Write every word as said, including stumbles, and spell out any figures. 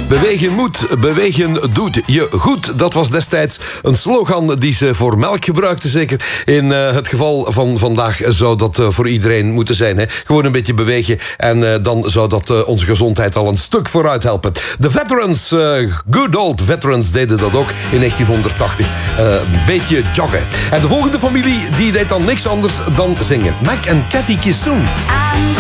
Bewegen moet, bewegen doet je goed. Dat was destijds een slogan die ze voor melk gebruikten, zeker. In uh, het geval van vandaag zou dat uh, voor iedereen moeten zijn. Hè? Gewoon een beetje bewegen en uh, dan zou dat uh, onze gezondheid al een stuk vooruit helpen. De veterans, uh, good old veterans, deden dat ook in negentienhonderdtachtig. Uh, een beetje joggen. En de volgende familie die deed dan niks anders dan zingen. Mac en Cathy Kissoon.